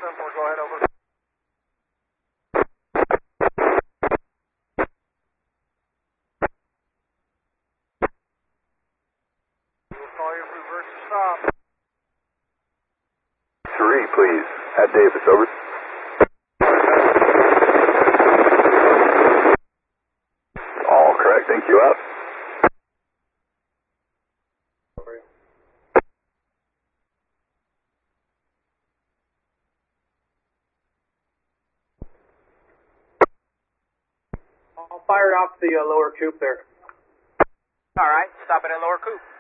474, go ahead, over. We'll call you for reverse to stop. 3, please. At Davis, over. All correct, thank you, out. I'll fire it off the lower coop there. All right, stop it at lower coop.